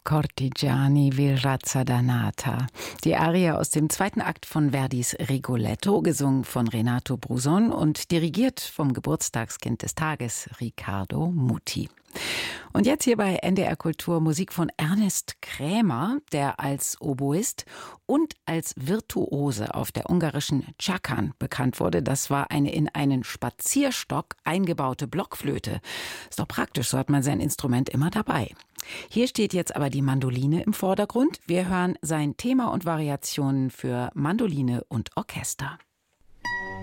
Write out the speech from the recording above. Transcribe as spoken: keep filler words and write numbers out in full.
Cortigiani vi razza dannata. Die Arie aus dem zweiten Akt von Verdis Rigoletto, gesungen von Renato Bruzon und dirigiert vom Geburtstagskind des Tages, Riccardo Muti. Und jetzt hier bei N D R Kultur Musik von Ernest Krämer, der als Oboist und als Virtuose auf der ungarischen Csakan bekannt wurde. Das war eine in einen Spazierstock eingebaute Blockflöte. Ist doch praktisch, so hat man sein Instrument immer dabei. Hier steht jetzt aber die Mandoline im Vordergrund. Wir hören sein Thema und Variationen für Mandoline und Orchester.